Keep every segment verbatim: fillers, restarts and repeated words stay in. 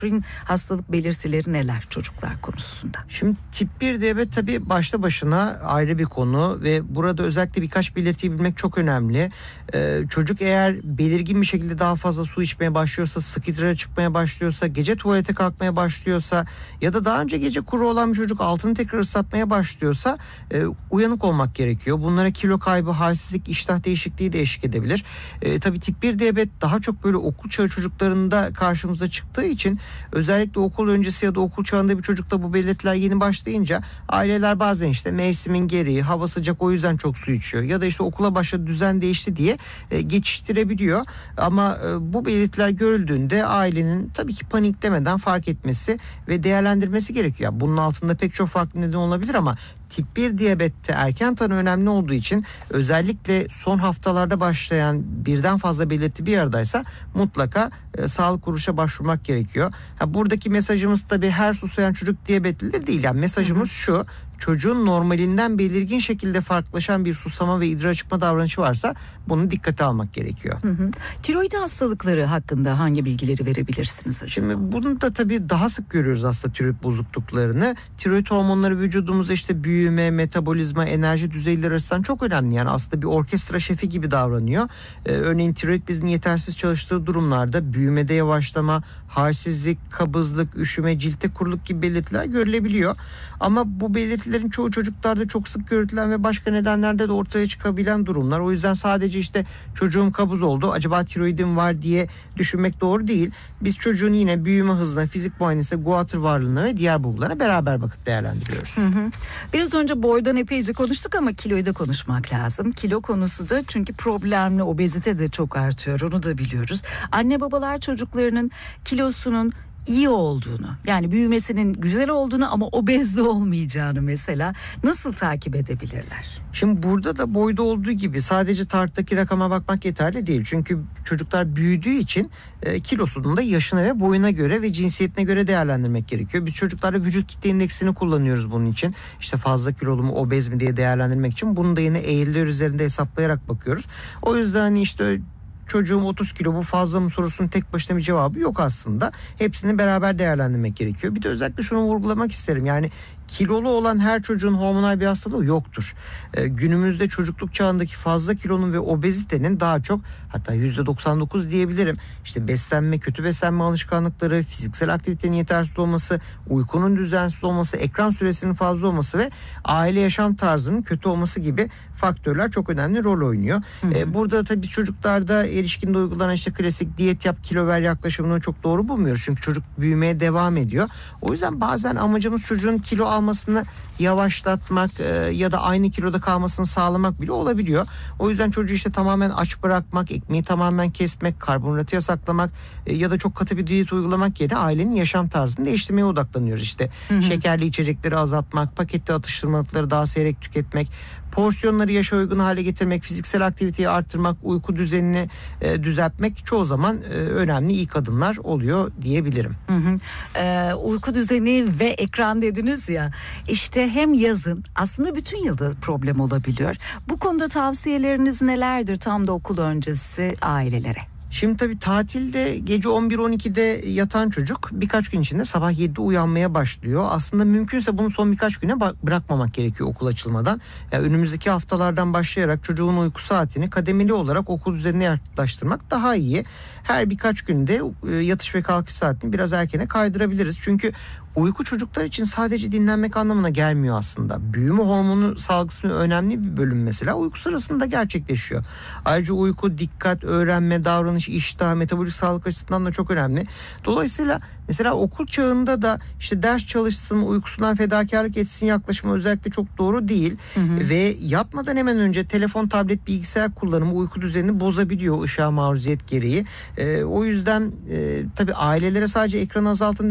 hastalık belirtileri neler çocuklar konusunda? Şimdi tip bir diyabet tabii başta başına ayrı bir konu ve burada özellikle birkaç belirtiyi bilmek çok önemli. Ee, çocuk eğer belirgin bir şekilde daha fazla su içmeye başlıyorsa, sık idrara çıkmaya başlıyorsa, gece tuvalete kalkmaya başlıyorsa ya da daha önce gece kuru olan bir çocuk altını tekrar ıslatmaya başlıyorsa e, uyanık olmak gerekiyor. Bunlara kilo kaybı, halsizlik, iştah değişikliği de eşlik edebilir. E, tabii tip bir diyabet daha çok böyle okul çağı çocuklarında karşımıza çıktığı için özellikle okul öncesi ya da okul çağında bir çocukta bu belirtiler yeni başlayınca aileler bazen işte mevsimin gereği, hava sıcak o yüzden çok su içiyor ya da işte okula başladı düzen değişti diye e, geçiştirebiliyor. Ama e, bu belirtiler görüldüğünde ailenin tabii ki paniklemeden fark etmesi ve değerlendirmesi gerekiyor. Bunun altında pek çok farklı neden olabilir ama tip bir diyabette erken tanı önemli olduğu için özellikle son haftalarda başlayan birden fazla belirti bir aradaysa mutlaka e, sağlık kuruluşa başvurmak gerekiyor. Ha, buradaki mesajımız tabii her susayan çocuk diyabetlidir değil. Yani mesajımız hı hı. şu: çocuğun normalinden belirgin şekilde farklılaşan bir susama ve idrar çıkma davranışı varsa bunu dikkate almak gerekiyor. Hı hı. Tiroid hastalıkları hakkında hangi bilgileri verebilirsiniz acaba? Şimdi bunu da tabii daha sık görüyoruz aslında tiroid bozukluklarını. Tiroid hormonları vücudumuzda işte büyüme, metabolizma, enerji düzeyleri arasından çok önemli. Yani aslında bir orkestra şefi gibi davranıyor. Ee, örneğin tiroid bezinin yetersiz çalıştığı durumlarda büyümede yavaşlama, halsizlik, kabızlık, üşüme, ciltte kuruluk gibi belirtiler görülebiliyor. Ama bu belirtilerin çoğu çocuklarda çok sık görülen ve başka nedenlerde de ortaya çıkabilen durumlar. O yüzden sadece işte çocuğum kabız oldu, acaba tiroidim var diye düşünmek doğru değil. Biz çocuğun yine büyüme hızına, fizik muayenesine, guatr varlığına ve diğer bulgulara beraber bakıp değerlendiriyoruz. Hı hı. Biraz önce boydan epeyce konuştuk ama kiloyu da konuşmak lazım. Kilo konusu da çünkü problemli, obezite de çok artıyor, onu da biliyoruz. Anne babalar çocuklarının kilosunun iyi olduğunu, yani büyümesinin güzel olduğunu ama obezli olmayacağını mesela nasıl takip edebilirler? Şimdi burada da boyda olduğu gibi sadece tarttaki rakama bakmak yeterli değil. Çünkü çocuklar büyüdüğü için e, kilosunu da yaşına ve boyuna göre ve cinsiyetine göre değerlendirmek gerekiyor. Biz çocuklarda vücut kitle indeksini kullanıyoruz bunun için. İşte fazla kilolu mu, obez mi diye değerlendirmek için. Bunu da yine eğriler üzerinde hesaplayarak bakıyoruz. O yüzden hani işte çocuğum otuz kilo, bu fazla mı sorusunun tek başına bir cevabı yok aslında. Hepsini beraber değerlendirmek gerekiyor. Bir de özellikle şunu vurgulamak isterim. Yani kilolu olan her çocuğun hormonal bir hastalığı yoktur. Ee, günümüzde çocukluk çağındaki fazla kilonun ve obezitenin daha çok, hatta yüzde doksan dokuz diyebilirim, İşte beslenme, kötü beslenme alışkanlıkları, fiziksel aktivitenin yetersiz olması, uykunun düzensiz olması, ekran süresinin fazla olması ve aile yaşam tarzının kötü olması gibi faktörler çok önemli rol oynuyor. Hı hı. Ee, burada tabii biz çocuklarda erişkinde uygulanan işte klasik diyet yap kilo ver yaklaşımını çok doğru bulmuyoruz. Çünkü çocuk büyümeye devam ediyor. O yüzden bazen amacımız çocuğun kilo almasını yavaşlatmak e, ya da aynı kiloda kalmasını sağlamak bile olabiliyor. O yüzden çocuğu işte tamamen aç bırakmak, ekmeği tamamen kesmek, karbonhidratı yasaklamak e, ya da çok katı bir diyet uygulamak yerine ailenin yaşam tarzını değiştirmeye odaklanıyoruz. İşte hı hı. şekerli içecekleri azaltmak, paketli atıştırmalıkları daha seyrek tüketmek, porsiyonları yaşa uygun hale getirmek, fiziksel aktiviteyi arttırmak, uyku düzenini e, düzeltmek çoğu zaman e, önemli ilk adımlar oluyor diyebilirim. Hı hı. Ee, uyku düzeni ve ekran dediniz ya, işte hem yazın aslında bütün yılda problem olabiliyor. Bu konuda tavsiyeleriniz nelerdir tam da okul öncesi ailelere? Şimdi tabii tatilde gece on bir on ikide yatan çocuk birkaç gün içinde sabah yedide uyanmaya başlıyor. Aslında mümkünse bunu son birkaç güne bırakmamak gerekiyor okul açılmadan. Yani önümüzdeki haftalardan başlayarak çocuğun uyku saatini kademeli olarak okul düzenine yaklaştırmak daha iyi. Her birkaç günde yatış ve kalkış saatini biraz erkene kaydırabiliriz. Çünkü uyku çocuklar için sadece dinlenmek anlamına gelmiyor aslında. Büyüme hormonu salgısı önemli bir bölüm mesela uyku sırasında gerçekleşiyor. Ayrıca uyku dikkat, öğrenme, davranış, iştah, metabolik sağlık açısından da çok önemli. Dolayısıyla mesela okul çağında da işte ders çalışsın, uykusundan fedakarlık etsin yaklaşımı özellikle çok doğru değil. Hı hı. Ve yatmadan hemen önce telefon, tablet, bilgisayar kullanımı uyku düzenini bozabiliyor ışığa maruziyet gereği. Ee, o yüzden e, tabii ailelere sadece ekranı azaltın demek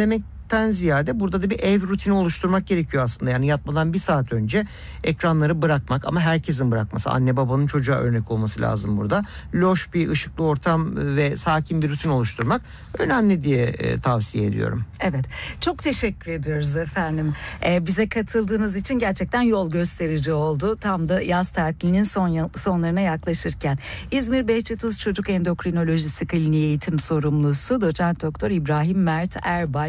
tabletten ziyade burada da bir ev rutini oluşturmak gerekiyor aslında. Yani yatmadan bir saat önce ekranları bırakmak, ama herkesin bırakması. Anne babanın çocuğa örnek olması lazım burada. Loş bir ışıklı ortam ve sakin bir rutin oluşturmak önemli diye e, tavsiye ediyorum. Evet, çok teşekkür ediyoruz efendim. Ee, bize katıldığınız için gerçekten yol gösterici oldu. Tam da yaz tatilinin son sonlarına yaklaşırken. İzmir Behçet Uz Çocuk Endokrinolojisi Kliniği Eğitim Sorumlusu Doçent Doktor İbrahim Mert Erbay